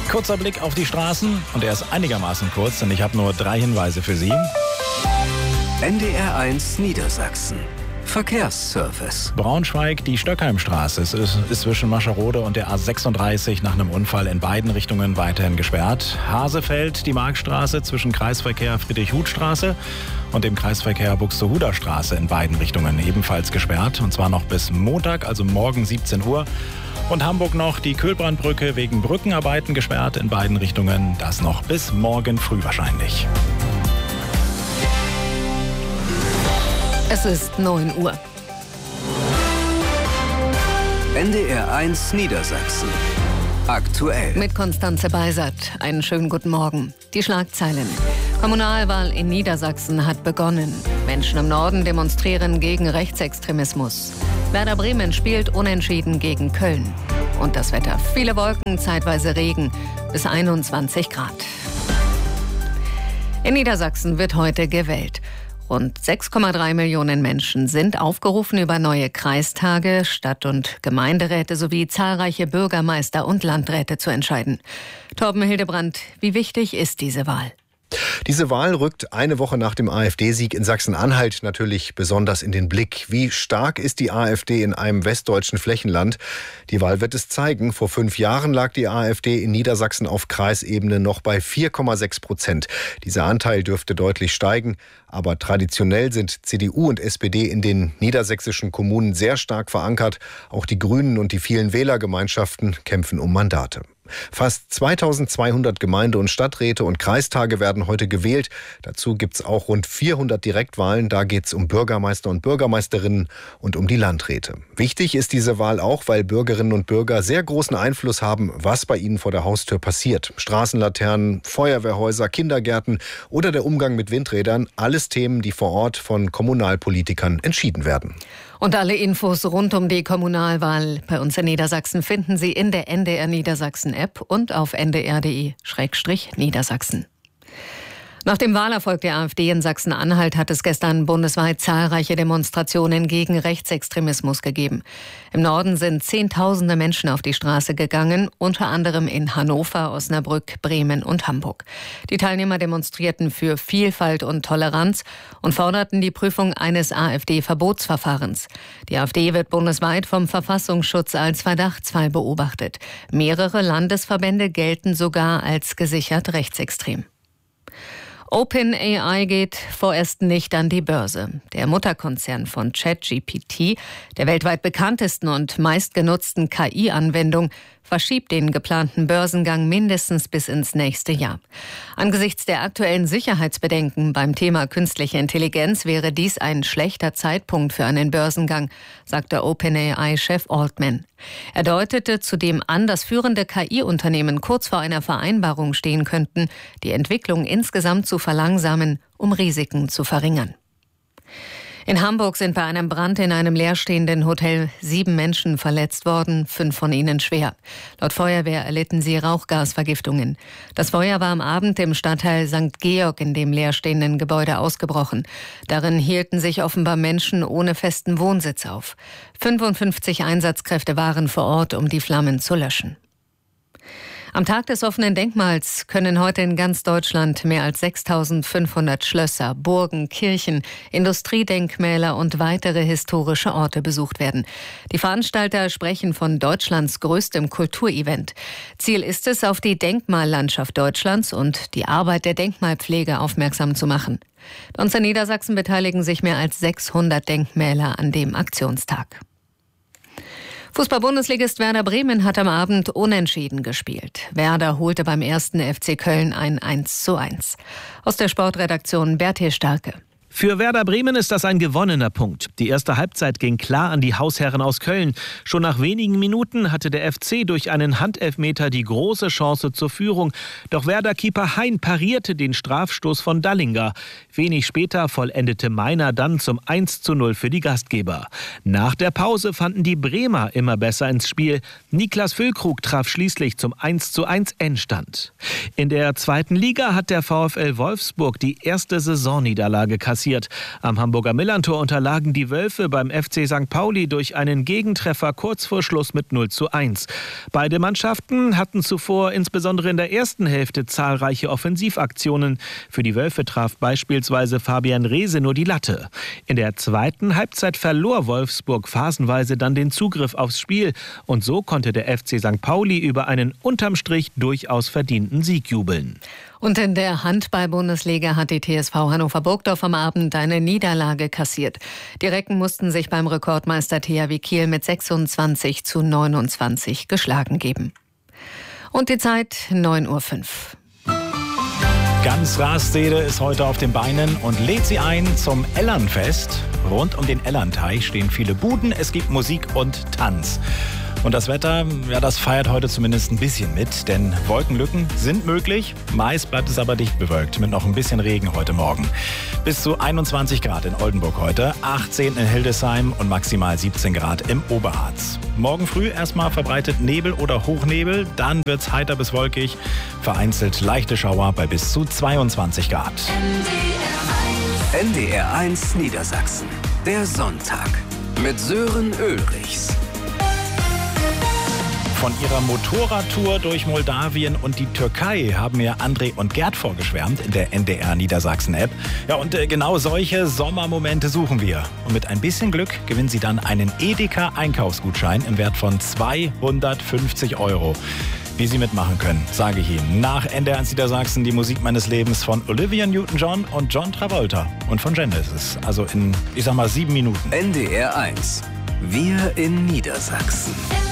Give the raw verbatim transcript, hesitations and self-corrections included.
Kurzer Blick auf die Straßen und er ist einigermaßen kurz, denn ich habe nur drei Hinweise für Sie. N D R eins Niedersachsen. Verkehrsservice. Braunschweig, die Stöckheimstraße. Es ist, ist zwischen Mascherode und der A sechsunddreißig nach einem Unfall in beiden Richtungen weiterhin gesperrt. Hasefeld, die Markstraße zwischen Kreisverkehr Friedrich-Huth-Straße und dem Kreisverkehr Buxtehuder Straße in beiden Richtungen ebenfalls gesperrt. Und zwar noch bis Montag, also morgen siebzehn Uhr. Und Hamburg noch die Kühlbrandbrücke wegen Brückenarbeiten gesperrt in beiden Richtungen. Das noch bis morgen früh wahrscheinlich. Es ist neun Uhr. N D R eins Niedersachsen. Aktuell. Mit Konstanze Beisert. Einen schönen guten Morgen. Die Schlagzeilen. Kommunalwahl in Niedersachsen hat begonnen. Menschen im Norden demonstrieren gegen Rechtsextremismus. Werder Bremen spielt unentschieden gegen Köln. Und das Wetter. Viele Wolken, zeitweise Regen. Bis einundzwanzig Grad. In Niedersachsen wird heute gewählt. Rund sechs Komma drei Millionen Menschen sind aufgerufen, über neue Kreistage, Stadt- und Gemeinderäte sowie zahlreiche Bürgermeister und Landräte zu entscheiden. Torben Hildebrandt, wie wichtig ist diese Wahl? Diese Wahl rückt eine Woche nach dem AfD-Sieg in Sachsen-Anhalt natürlich besonders in den Blick. Wie stark ist die AfD in einem westdeutschen Flächenland? Die Wahl wird es zeigen. Vor fünf Jahren lag die AfD in Niedersachsen auf Kreisebene noch bei vier Komma sechs Prozent. Dieser Anteil dürfte deutlich steigen. Aber traditionell sind C D U und S P D in den niedersächsischen Kommunen sehr stark verankert. Auch die Grünen und die vielen Wählergemeinschaften kämpfen um Mandate. Fast zweitausendzweihundert Gemeinde- und Stadträte und Kreistage werden heute gewählt. Dazu gibt es auch rund vierhundert Direktwahlen. Da geht es um Bürgermeister und Bürgermeisterinnen und um die Landräte. Wichtig ist diese Wahl auch, weil Bürgerinnen und Bürger sehr großen Einfluss haben, was bei ihnen vor der Haustür passiert. Straßenlaternen, Feuerwehrhäuser, Kindergärten oder der Umgang mit Windrädern. Alles Themen, die vor Ort von Kommunalpolitikern entschieden werden. Und alle Infos rund um die Kommunalwahl bei uns in Niedersachsen finden Sie in der N D R Niedersachsen App und auf n d r punkt d e slash niedersachsen. Nach dem Wahlerfolg der AfD in Sachsen-Anhalt hat es gestern bundesweit zahlreiche Demonstrationen gegen Rechtsextremismus gegeben. Im Norden sind Zehntausende Menschen auf die Straße gegangen, unter anderem in Hannover, Osnabrück, Bremen und Hamburg. Die Teilnehmer demonstrierten für Vielfalt und Toleranz und forderten die Prüfung eines AfD-Verbotsverfahrens. Die AfD wird bundesweit vom Verfassungsschutz als Verdachtsfall beobachtet. Mehrere Landesverbände gelten sogar als gesichert rechtsextrem. OpenAI geht vorerst nicht an die Börse. Der Mutterkonzern von ChatGPT, der weltweit bekanntesten und meistgenutzten K I-Anwendung, verschiebt den geplanten Börsengang mindestens bis ins nächste Jahr. Angesichts der aktuellen Sicherheitsbedenken beim Thema künstliche Intelligenz wäre dies ein schlechter Zeitpunkt für einen Börsengang, sagte OpenAI-Chef Altman. Er deutete zudem an, dass führende K I-Unternehmen kurz vor einer Vereinbarung stehen könnten, die Entwicklung insgesamt zu verlangsamen, um Risiken zu verringern. In Hamburg sind bei einem Brand in einem leerstehenden Hotel sieben Menschen verletzt worden, fünf von ihnen schwer. Laut Feuerwehr erlitten sie Rauchgasvergiftungen. Das Feuer war am Abend im Stadtteil Sankt Georg in dem leerstehenden Gebäude ausgebrochen. Darin hielten sich offenbar Menschen ohne festen Wohnsitz auf. fünfundfünfzig Einsatzkräfte waren vor Ort, um die Flammen zu löschen. Am Tag des offenen Denkmals können heute in ganz Deutschland mehr als sechstausendfünfhundert Schlösser, Burgen, Kirchen, Industriedenkmäler und weitere historische Orte besucht werden. Die Veranstalter sprechen von Deutschlands größtem Kulturevent. Ziel ist es, auf die Denkmallandschaft Deutschlands und die Arbeit der Denkmalpflege aufmerksam zu machen. Bei uns in Niedersachsen beteiligen sich mehr als sechshundert Denkmäler an dem Aktionstag. Fußball-Bundesligist Werder Bremen hat am Abend unentschieden gespielt. Werder holte beim ersten F C Köln ein eins zu eins. Aus der Sportredaktion Bertil Starke. Für Werder Bremen ist das ein gewonnener Punkt. Die erste Halbzeit ging klar an die Hausherren aus Köln. Schon nach wenigen Minuten hatte der F C durch einen Handelfmeter die große Chance zur Führung. Doch Werder-Keeper Hein parierte den Strafstoß von Dallinger. Wenig später vollendete Meiner dann zum eins zu null für die Gastgeber. Nach der Pause fanden die Bremer immer besser ins Spiel. Niklas Füllkrug traf schließlich zum eins zu eins Endstand. In der zweiten Liga hat der VfL Wolfsburg die erste Saisonniederlage kassiert. kassiert. Am Hamburger Millerntor unterlagen die Wölfe beim F C Sankt Pauli durch einen Gegentreffer kurz vor Schluss mit null zu eins. Beide Mannschaften hatten zuvor insbesondere in der ersten Hälfte zahlreiche Offensivaktionen. Für die Wölfe traf beispielsweise Fabian Reese nur die Latte. In der zweiten Halbzeit verlor Wolfsburg phasenweise dann den Zugriff aufs Spiel. Und so konnte der F C Sankt Pauli über einen unterm Strich durchaus verdienten Sieg jubeln. Und in der Handball-Bundesliga hat die T S V Hannover-Burgdorf am Abend eine Niederlage kassiert. Die Recken mussten sich beim Rekordmeister T H W Kiel mit sechsundzwanzig zu neunundzwanzig geschlagen geben. Und die Zeit neun Uhr fünf. Ganz Rastede ist heute auf den Beinen und lädt sie ein zum Ellernfest. Rund um den Ellernteich stehen viele Buden, es gibt Musik und Tanz. Und das Wetter, ja, das feiert heute zumindest ein bisschen mit, denn Wolkenlücken sind möglich. Meist bleibt es aber dicht bewölkt mit noch ein bisschen Regen heute Morgen. Bis zu einundzwanzig Grad in Oldenburg heute, achtzehn in Hildesheim und maximal siebzehn Grad im Oberharz. Morgen früh erstmal verbreitet Nebel oder Hochnebel, dann wird's heiter bis wolkig, vereinzelt leichte Schauer bei bis zu zweiundzwanzig Grad. N D R eins Niedersachsen, der Sonntag mit Sören Ulrichs. Von ihrer Motorradtour durch Moldawien und die Türkei haben mir André und Gerd vorgeschwärmt in der N D R Niedersachsen-App. Ja, und äh, genau solche Sommermomente suchen wir. Und mit ein bisschen Glück gewinnen Sie dann einen Edeka-Einkaufsgutschein im Wert von zweihundertfünfzig Euro. Wie Sie mitmachen können, sage ich Ihnen. Nach N D R eins Niedersachsen die Musik meines Lebens von Olivia Newton-John und John Travolta. Und von Genesis. Also in, ich sag mal, sieben Minuten. N D R eins. Wir in Niedersachsen.